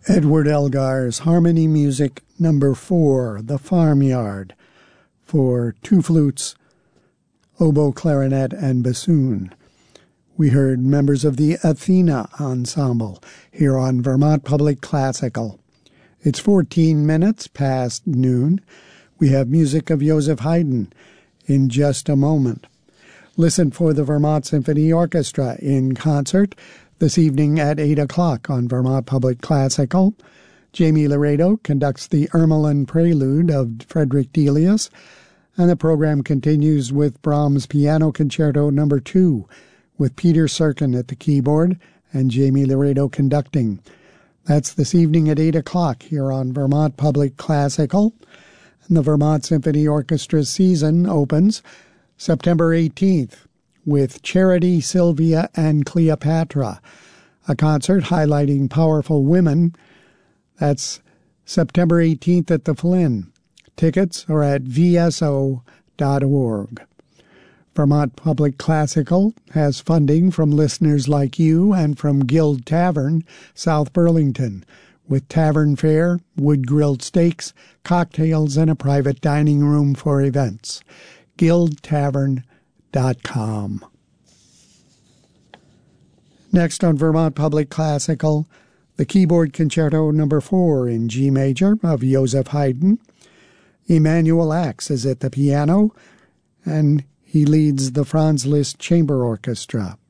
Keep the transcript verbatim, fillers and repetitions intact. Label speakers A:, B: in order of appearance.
A: Edward Elgar's Harmony Music Number Four, The Farmyard, for two flutes, oboe, clarinet, and bassoon. We heard members of the Athena Ensemble here on Vermont Public Classical. It's fourteen minutes past noon. We have music of Joseph Haydn in just a moment. Listen for the Vermont Symphony Orchestra in concert this evening at eight o'clock on Vermont Public Classical. Jamie Laredo conducts the Ermelin Prelude of Frederick Delius, and the program continues with Brahms Piano Concerto Number Two, with Peter Serkin at the keyboard and Jamie Laredo conducting. That's this evening at eight o'clock here on Vermont Public Classical. And the Vermont Symphony Orchestra season opens September eighteenth with Charity, Sylvia, and Cleopatra, a concert highlighting powerful women. That's September eighteenth at the Flynn. Tickets are at v s o dot org. Vermont Public Classical has funding from listeners like you and from Guild Tavern, South Burlington, with tavern fare, wood-grilled steaks, cocktails, and a private dining room for events. guild tavern dot com. Next on Vermont Public Classical, the Keyboard Concerto Number Four in G Major of Joseph Haydn. Emanuel Ax is at the piano, and he leads the Franz Liszt Chamber Orchestra.